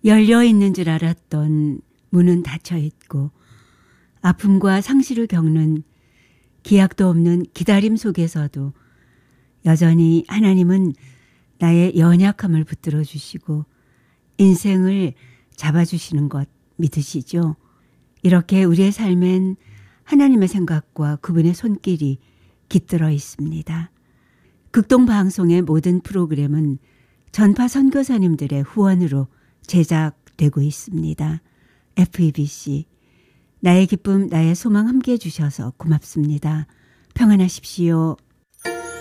열려 있는 줄 알았던 문은 닫혀 있고 아픔과 상실을 겪는 기약도 없는 기다림 속에서도 여전히 하나님은 나의 연약함을 붙들어 주시고 인생을 잡아주시는 것 믿으시죠? 이렇게 우리의 삶엔 하나님의 생각과 그분의 손길이 깃들어 있습니다. 극동방송의 모든 프로그램은 전파 선교사님들의 후원으로 제작되고 있습니다. FEBC, 나의 기쁨 나의 소망 함께해 주셔서 고맙습니다. 평안하십시오.